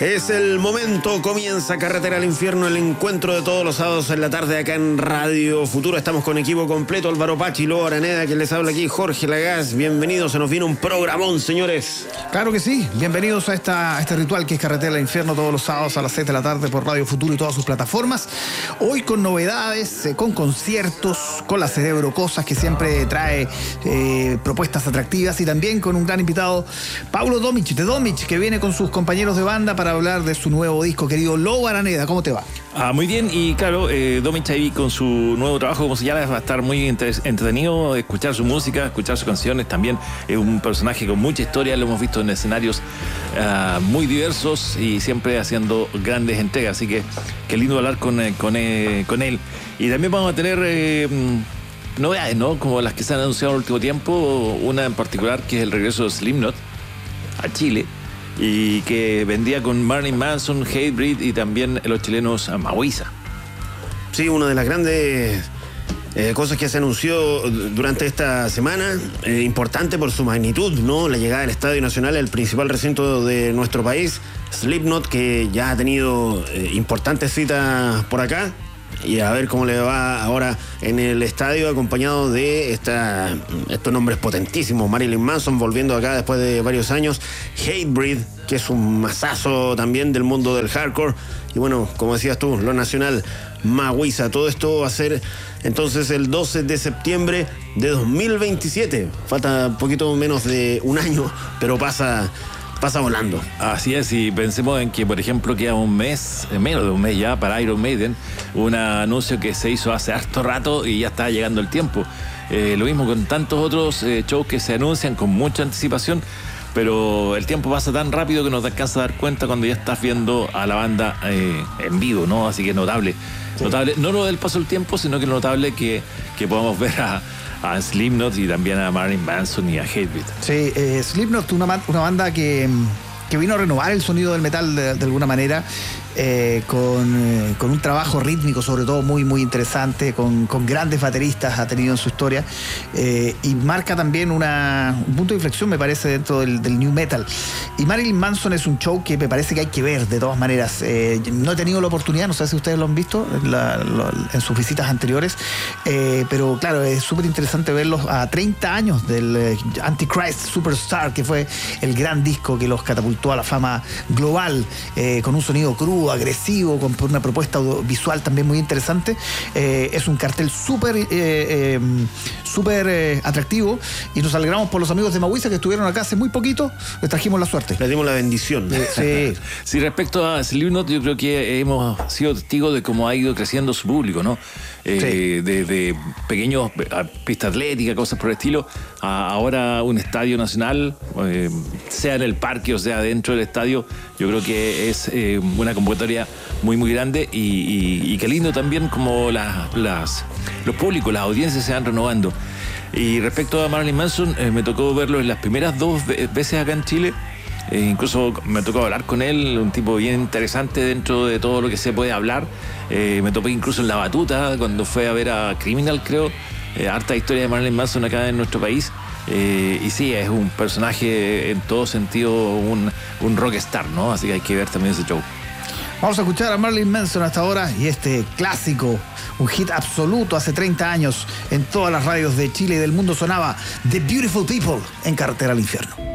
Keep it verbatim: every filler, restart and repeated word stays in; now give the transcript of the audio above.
Es el momento, comienza Carretera al Infierno, el encuentro de todos los sábados en la tarde acá en Radio Futuro. Estamos con equipo completo, Álvaro Pachi, Lobo Araneda, quien les habla aquí, Jorge Lagaz. Bienvenidos, se nos viene un programón, señores. Claro que sí, bienvenidos a, esta, a este ritual que es Carretera al Infierno todos los sábados a las seis de la tarde por Radio Futuro y todas sus plataformas. Hoy con novedades, eh, con conciertos, con la Cerebro Cosas, que siempre trae eh, propuestas atractivas, y también con un gran invitado, Paulo Domich, de Domich, que viene con sus compañeros de banda para hablar de su nuevo disco. Querido Lobo Araneda, ¿cómo te va? Ah, muy bien, y claro, eh, Domich ahí con su nuevo trabajo, como se llama, va a estar muy entretenido escuchar su música, escuchar sus canciones. También es un personaje con mucha historia, lo hemos visto en escenarios uh, muy diversos y siempre haciendo grandes entregas, así que qué lindo hablar con, con, eh, con él. Y también vamos a tener eh, novedades, ¿no? Como las que se han anunciado en el último tiempo, una en particular que es el regreso de Slipknot a Chile, y que vendía con Marilyn Manson, Hatebreed y también los chilenos Maguisa. Sí, una de las grandes eh, cosas que se anunció durante esta semana, eh, importante por su magnitud, ¿no? La llegada del Estadio Nacional, el principal recinto de nuestro país. Slipknot, que ya ha tenido eh, importantes citas por acá, y a ver cómo le va ahora en el estadio, acompañado de esta, estos nombres potentísimos. Marilyn Manson volviendo acá después de varios años, Hatebreed, que es un masazo también del mundo del hardcore, y bueno, como decías tú, lo nacional, Maguisa. Todo esto va a ser entonces el doce de septiembre de dos mil veintisiete. Falta un poquito menos de un año, pero pasa... pasa volando. Así es, y pensemos en que, por ejemplo, queda un mes, menos de un mes ya, para Iron Maiden, un anuncio que se hizo hace harto rato y ya está llegando el tiempo. Eh, lo mismo con tantos otros eh, shows que se anuncian con mucha anticipación, pero el tiempo pasa tan rápido que no te alcanza a dar cuenta cuando ya estás viendo a la banda eh, en vivo, ¿no? Así que notable. Sí. Notable, no lo del paso del tiempo, sino que notable que, que podamos ver a a Slipknot y también a Marilyn Manson y a Hatebreed. Sí, eh, Slipknot, una, una banda que, que vino a renovar el sonido del metal de, de alguna manera, eh, con, eh, con un trabajo rítmico sobre todo muy muy interesante, con, con grandes bateristas ha tenido en su historia, eh, y marca también una, un punto de inflexión, me parece, dentro del, del new metal. Y Marilyn Manson es un show que me parece que hay que ver de todas maneras. Eh, no he tenido la oportunidad, no sé si ustedes lo han visto en, la, lo, en sus visitas anteriores, eh, pero claro, es súper interesante verlos a treinta años del eh, Antichrist Superstar, que fue el gran disco que los catapultó a la fama global, eh, con un sonido crudo, agresivo, con una propuesta visual también muy interesante. Eh, es un cartel súper eh, eh, súper eh, atractivo, y nos alegramos por los amigos de Maguisa que estuvieron acá hace muy poquito. Les trajimos la suerte, les dimos la bendición. Sí. Sí, respecto a Slipknot, yo creo que hemos sido testigos de cómo ha ido creciendo su público, ¿no? Eh, sí. de, de pequeños pista atlética, cosas por el estilo, a ahora un estadio nacional, eh, sea en el parque o sea dentro del estadio. Yo creo que es eh, una convocatoria muy muy grande, y, y, y qué lindo también como las, las, los públicos, las audiencias se van renovando. Y respecto a Marilyn Manson, eh, me tocó verlo en las primeras dos veces acá en Chile. Eh, incluso me tocó hablar con él, un tipo bien interesante dentro de todo lo que se puede hablar. Eh, me topé incluso en La Batuta cuando fue a ver a Criminal, creo. Eh, harta historia de Marilyn Manson acá en nuestro país. Eh, y sí, es un personaje en todo sentido, un, un rockstar, ¿no? Así que hay que ver también ese show. Vamos a escuchar a Marilyn Manson hasta ahora, y este clásico, un hit absoluto hace treinta años en todas las radios de Chile y del mundo, sonaba The Beautiful People en Carretera al Infierno.